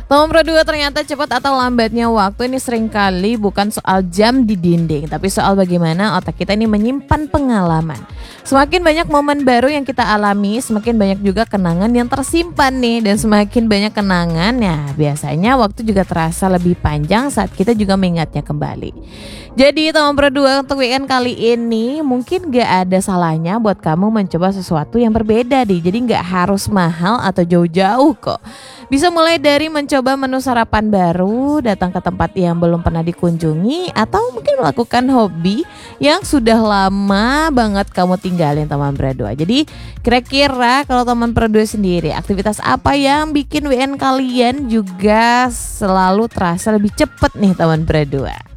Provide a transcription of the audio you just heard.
Teman Pro 2, ternyata cepat atau lambatnya waktu ini seringkali bukan soal jam di dinding, tapi soal bagaimana otak kita ini menyimpan pengalaman. Semakin banyak momen baru yang kita alami, semakin banyak juga kenangan yang tersimpan nih. Dan semakin banyak kenangan, ya biasanya waktu juga terasa lebih panjang saat kita juga mengingatnya kembali. Jadi teman Pro 2, untuk weekend kali ini mungkin gak ada salahnya buat kamu mencoba sesuatu yang berbeda nih. Jadi gak harus mahal atau jauh-jauh kok. Bisa mulai dari mencoba menu sarapan baru, datang ke tempat yang belum pernah dikunjungi, atau mungkin melakukan hobi yang sudah lama banget kamu tinggalin teman Pro 2. Jadi kira-kira kalau teman Pro 2 sendiri, aktivitas apa yang bikin weekend kalian juga selalu terasa lebih cepet nih teman Pro 2?